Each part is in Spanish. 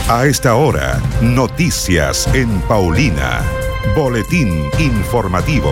A esta hora, noticias en Paulina. Boletín informativo.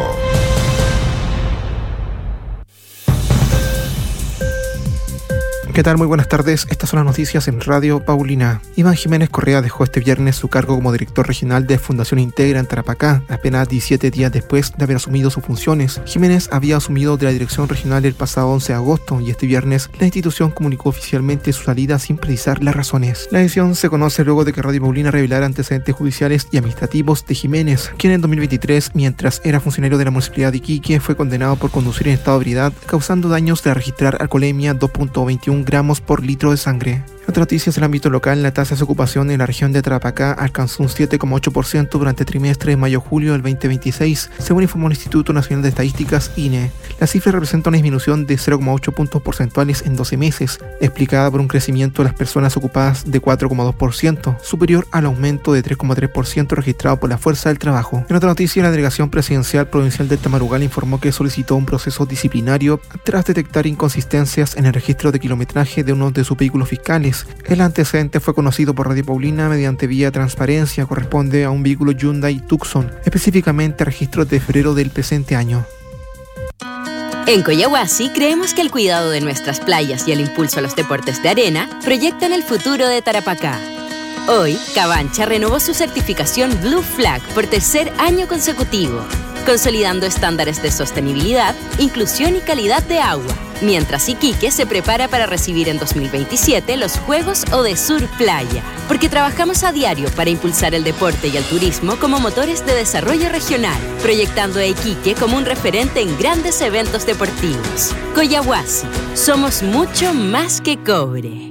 ¿Qué tal? Muy buenas tardes. Estas son las noticias en Radio Paulina. Iván Jiménez Correa dejó este viernes su cargo como director regional de Fundación Integra en Tarapacá, apenas 17 días después de haber asumido sus funciones. Jiménez había asumido de la dirección regional el pasado 11 de agosto y este viernes la institución comunicó oficialmente su salida sin precisar las razones. La decisión se conoce luego de que Radio Paulina revelara antecedentes judiciales y administrativos de Jiménez, quien en 2023, mientras era funcionario de la Municipalidad de Iquique, fue condenado por conducir en estado de ebriedad, causando daños de registrar alcoholemia 2.21 gramos por litro de sangre. En otras noticias del ámbito local, la tasa de ocupación en la región de Tarapacá alcanzó un 7,8% durante el trimestre de mayo-julio del 2026, según informó el Instituto Nacional de Estadísticas, INE. La cifra representa una disminución de 0,8 puntos porcentuales en 12 meses, explicada por un crecimiento de las personas ocupadas de 4,2%, superior al aumento de 3,3% registrado por la Fuerza del Trabajo. En otra noticia, la Delegación Presidencial Provincial del Tamarugal informó que solicitó un proceso disciplinario tras detectar inconsistencias en el registro de kilometraje de uno de sus vehículos fiscales. El antecedente fue conocido por Radio Paulina mediante vía transparencia. Corresponde a un vehículo Hyundai Tucson, específicamente registro de febrero del presente año. En Coyahuasi creemos que el cuidado de nuestras playas y el impulso a los deportes de arena proyectan el futuro de Tarapacá. Hoy, Cabancha renovó su certificación Blue Flag por tercer año consecutivo, consolidando estándares de sostenibilidad, inclusión y calidad de agua, mientras Iquique se prepara para recibir en 2027 los Juegos Odesur Playa, porque trabajamos a diario para impulsar el deporte y el turismo como motores de desarrollo regional, proyectando a Iquique como un referente en grandes eventos deportivos. Coyahuasi, somos mucho más que cobre.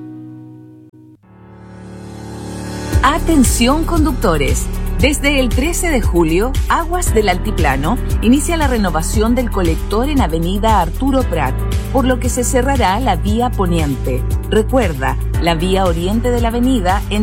Atención conductores. Desde el 13 de julio, Aguas del Altiplano inicia la renovación del colector en Avenida Arturo Prat, por lo que se cerrará la vía poniente. Recuerda, la vía oriente de la avenida en